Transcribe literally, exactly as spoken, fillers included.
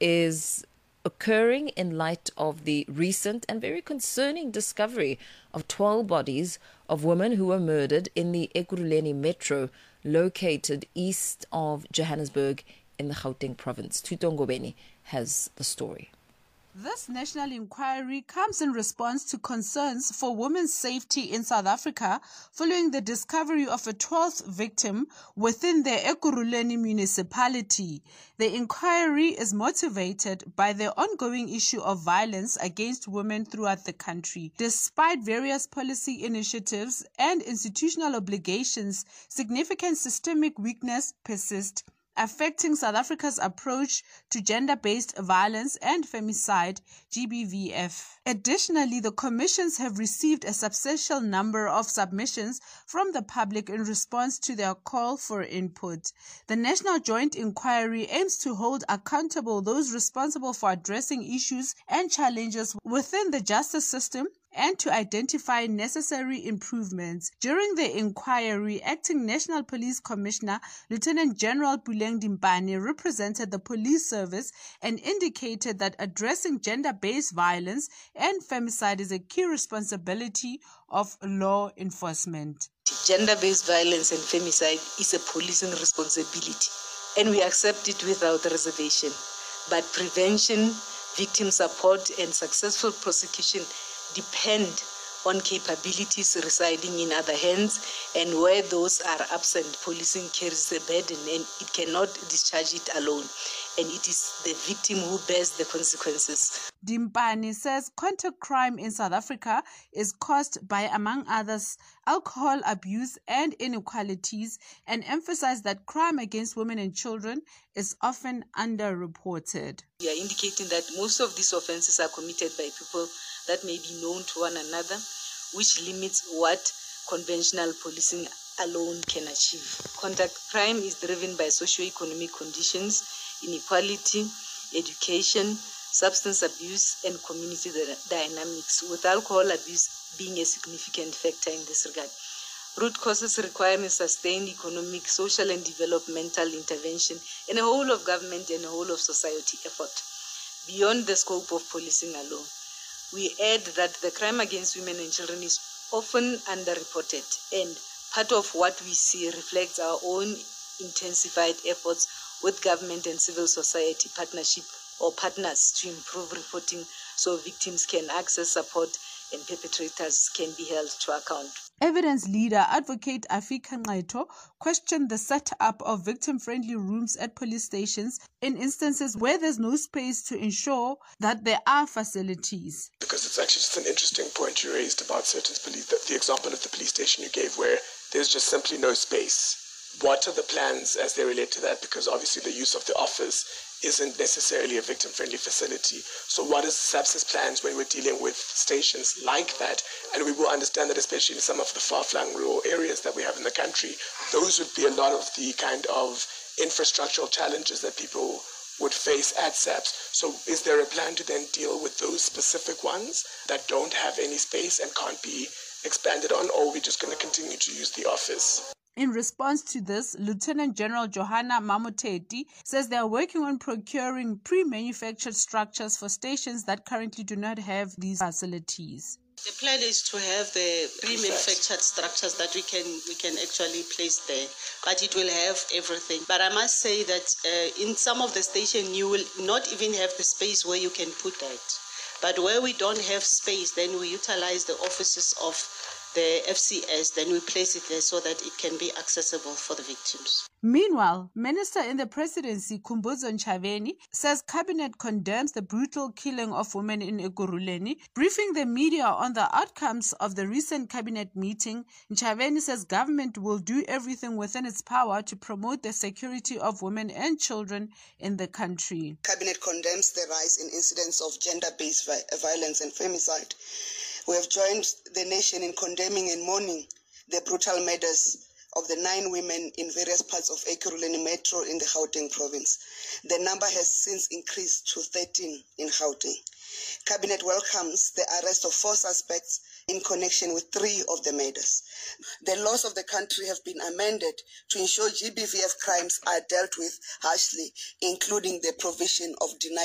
is occurring in light of the recent and very concerning discovery of twelve bodies of women who were murdered in the Ekurhuleni metro located east of Johannesburg in the Gauteng province. Thuto Ngobeni has the story. This national inquiry comes in response to concerns for women's safety in South Africa following the discovery of a twelfth victim within the Ekurhuleni municipality. The inquiry is motivated by the ongoing issue of violence against women throughout the country. Despite various policy initiatives and institutional obligations, significant systemic weakness persists, affecting South Africa's approach to gender-based violence and femicide, G B V F. Additionally, the commissions have received a substantial number of submissions from the public in response to their call for input. The National Joint Inquiry aims to hold accountable those responsible for addressing issues and challenges within the justice system and to identify necessary improvements. During the inquiry, Acting National Police Commissioner Lieutenant General Puleng Dimpane represented the police service and indicated that addressing gender-based violence and femicide is a key responsibility of law enforcement. Gender-based violence and femicide is a policing responsibility, and we accept it without reservation. But prevention, victim support, and successful prosecution depend on capabilities residing in other hands, and where those are absent, policing carries the burden and it cannot discharge it alone, and it is the victim who bears the consequences. Dimpane says contact crime in South Africa is caused by, among others, alcohol abuse and inequalities, and emphasized that crime against women and children is often underreported. We are indicating that most of these offenses are committed by people that may be known to one another, which limits what conventional policing alone can achieve. Contact crime is driven by socio-economic conditions, inequality, education, substance abuse, and community dynamics, with alcohol abuse being a significant factor in this regard. Root causes require sustained economic, social, and developmental intervention in a whole of government and a whole of society effort, beyond the scope of policing alone. We add that the crime against women and children is often underreported, and part of what we see reflects our own intensified efforts with government and civil society partnership or partners to improve reporting so victims can access support and perpetrators can be held to account. Evidence leader Advocate Afika Nqetho questioned the setup of victim-friendly rooms at police stations in instances where there's no space to ensure that there are facilities. Because it's actually just an interesting point you raised about certain police, the, the example of the police station you gave where there's just simply no space. What are the plans as they relate to that? Because obviously the use of the office isn't necessarily a victim-friendly facility. So what is SAPS's plans when we're dealing with stations like that? And we will understand that especially in some of the far-flung rural areas that we have in the country, those would be a lot of the kind of infrastructural challenges that people would face at SAPS. So is there a plan to then deal with those specific ones that don't have any space and can't be expanded on, or are we just going to continue to use the office? In response to this, Lieutenant General Johanna Mamoteti says they are working on procuring pre-manufactured structures for stations that currently do not have these facilities. The plan is to have the pre-manufactured structures that we can we can actually place there, but it will have everything. But I must say that uh, in some of the stations you will not even have the space where you can put that. But where we don't have space, then we utilize the offices of the F C S, then we place it there so that it can be accessible for the victims. Meanwhile, Minister in the Presidency, Khumbudzo Ntshavheni, says Cabinet condemns the brutal killing of women in Ekurhuleni. Briefing the media on the outcomes of the recent Cabinet meeting, Ntshavheni says government will do everything within its power to promote the security of women and children in the country. Cabinet condemns the rise in incidents of gender-based vi- violence and femicide. We have joined the nation in condemning and mourning the brutal murders of the nine women in various parts of Ekurhuleni Metro in the Gauteng province. The number has since increased to thirteen in Gauteng. Cabinet welcomes the arrest of four suspects in connection with three of the murders. The laws of the country have been amended to ensure G B V F crimes are dealt with harshly, including the provision of denial